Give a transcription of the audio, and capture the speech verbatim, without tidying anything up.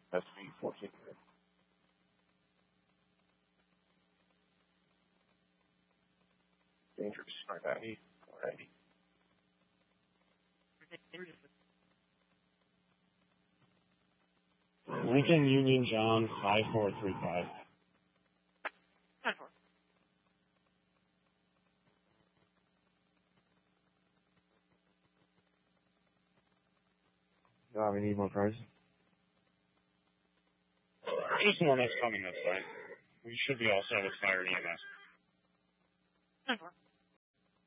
S B fourteen. Dangerous. Smart Abby. Alrighty. Lincoln Union John five four three five. ten four. Uh, we need more cars. Just one that's coming this way. We should be all set with fire E M S. ten four.